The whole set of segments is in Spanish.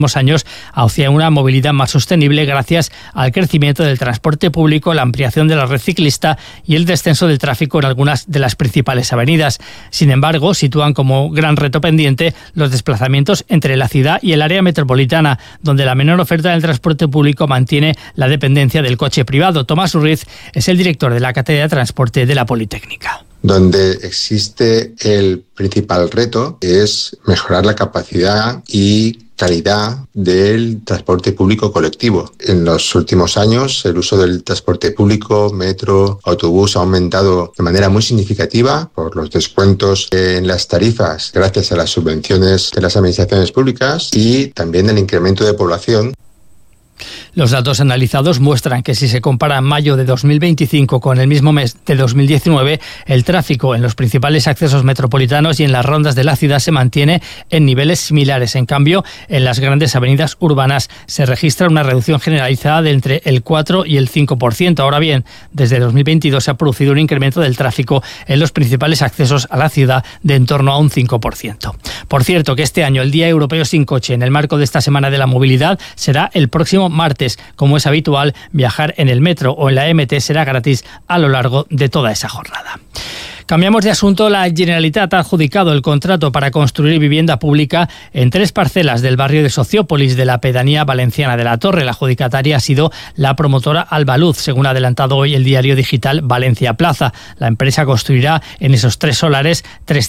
años hacia una movilidad más sostenible gracias al crecimiento del transporte público, la ampliación de la red ciclista y el descenso del tráfico en algunas de las principales avenidas. Sin embargo, sitúan como gran reto pendiente los desplazamientos entre la ciudad y el área metropolitana, donde la menor oferta del transporte público mantiene la dependencia del coche privado. Tomás Ruiz es el director de la Cátedra de Transporte de la Politécnica. Donde existe el principal reto es mejorar la capacidad y calidad del transporte público colectivo. En los últimos años, el uso del transporte público, metro, autobús, ha aumentado de manera muy significativa por los descuentos en las tarifas gracias a las subvenciones de las administraciones públicas y también el incremento de población. Los datos analizados muestran que si se compara mayo de 2025 con el mismo mes de 2019, el tráfico en los principales accesos metropolitanos y en las rondas de la ciudad se mantiene en niveles similares. En cambio, en las grandes avenidas urbanas se registra una reducción generalizada de entre el 4 y el 5%. Ahora bien, desde 2022 se ha producido un incremento del tráfico en los principales accesos a la ciudad de en torno a un 5%. Por cierto, que este año el Día Europeo Sin Coche, en el marco de esta Semana de la Movilidad, será el próximo martes. Como es habitual, viajar en el metro o en la MT será gratis a lo largo de toda esa jornada. Cambiamos de asunto. La Generalitat ha adjudicado el contrato para construir vivienda pública en 3 parcelas del barrio de Sociópolis de la pedanía valenciana de La Torre. La adjudicataria ha sido la promotora Albaluz, según ha adelantado hoy el diario digital Valencia Plaza. La empresa construirá en esos 3 solares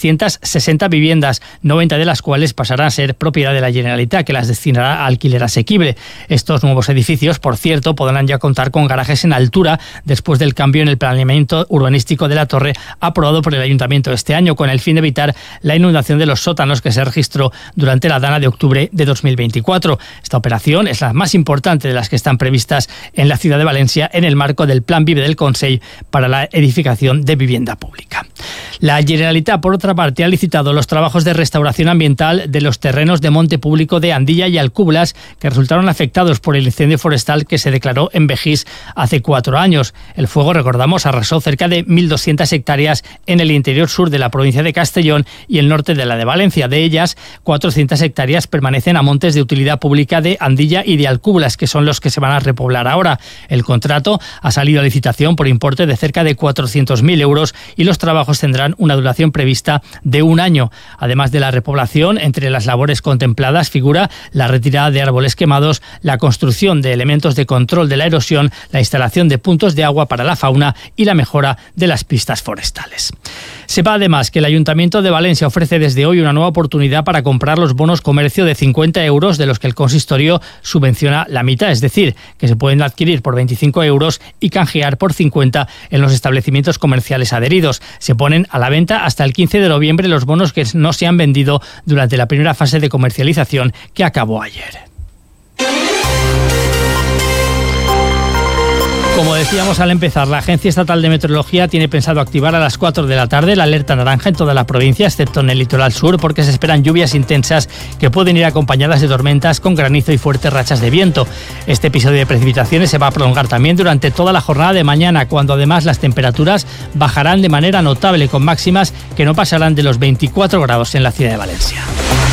360 viviendas, 90 de las cuales pasarán a ser propiedad de la Generalitat, que las destinará a alquiler asequible. Estos nuevos edificios, por cierto, podrán ya contar con garajes en altura después del cambio en el planeamiento urbanístico de La Torre aprobado por el Ayuntamiento este año, con el fin de evitar la inundación de los sótanos que se registró durante la dana de octubre de 2024. Esta operación es la más importante de las que están previstas en la ciudad de Valencia en el marco del Plan Vive del Consell para la edificación de vivienda pública. La Generalitat, por otra parte, ha licitado los trabajos de restauración ambiental de los terrenos de monte público de Andilla y Alcúblas, que resultaron afectados por el incendio forestal que se declaró en Begís hace 4 años. El fuego, recordamos, arrasó cerca de 1.200 hectáreas en el interior sur de la provincia de Castellón y el norte de la de Valencia. De ellas, 400 hectáreas permanecen a montes de utilidad pública de Andilla y de Alcúblas, que son los que se van a repoblar ahora. El contrato ha salido a licitación por importe de cerca de 400.000 euros y los trabajos tendrán una duración prevista de 1 año. Además de la repoblación, entre las labores contempladas figura la retirada de árboles quemados, la construcción de elementos de control de la erosión, la instalación de puntos de agua para la fauna y la mejora de las pistas forestales. Sepa además que el Ayuntamiento de Valencia ofrece desde hoy una nueva oportunidad para comprar los bonos comercio de 50 euros, de los que el consistorio subvenciona la mitad, es decir, que se pueden adquirir por 25 euros y canjear por 50 en los establecimientos comerciales adheridos. Se ponen a la venta hasta el 15 de noviembre los bonos que no se han vendido durante la primera fase de comercialización que acabó ayer. Como decíamos al empezar, la Agencia Estatal de Meteorología tiene pensado activar a las 4 de la tarde la alerta naranja en toda la provincia, excepto en el litoral sur, porque se esperan lluvias intensas que pueden ir acompañadas de tormentas con granizo y fuertes rachas de viento. Este episodio de precipitaciones se va a prolongar también durante toda la jornada de mañana, cuando además las temperaturas bajarán de manera notable, con máximas que no pasarán de los 24 grados en la ciudad de Valencia.